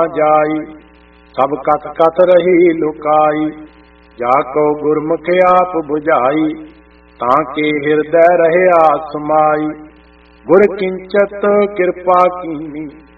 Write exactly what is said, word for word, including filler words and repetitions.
जाई, सब कत कत रही लुकाई। जाको गुरमुख आप बुझाई, ताके हृदय रहया समाई। गुर किंचत कृपा कीनी,